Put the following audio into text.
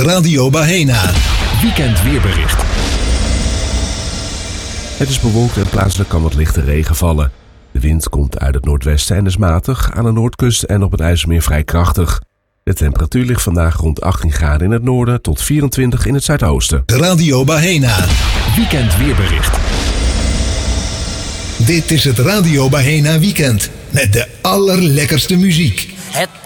Radio Bahena. Weekend weerbericht. Het is bewolkt en plaatselijk kan wat lichte regen vallen. De wind komt uit het noordwesten en is matig, aan de noordkust en op het IJsselmeer vrij krachtig. De temperatuur ligt vandaag rond 18 graden in het noorden tot 24 in het zuidoosten. Radio Bahena. Weekend weerbericht. Dit is het Radio Bahena Weekend met de allerlekkerste muziek. Het